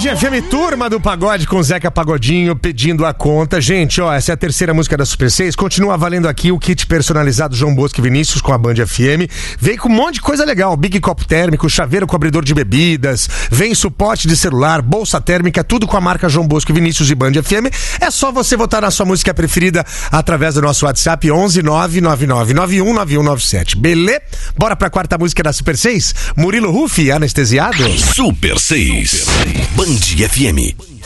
Dia FM, turma do pagode com Zeca Pagodinho pedindo a conta. Gente, ó, essa é a terceira música da Super 6. Continua valendo aqui o kit personalizado João Bosco e Vinícius com a Band FM. Vem com um monte de coisa legal: Big Copo Térmico, chaveiro com abridor de bebidas, vem suporte de celular, bolsa térmica, tudo com a marca João Bosco e Vinícius e Band FM. É só você votar na sua música preferida através do nosso WhatsApp 11 999919197. Beleza? Bora pra quarta música da Super 6? Murilo Ruffi, Anestesiado. Super 6, Band FM.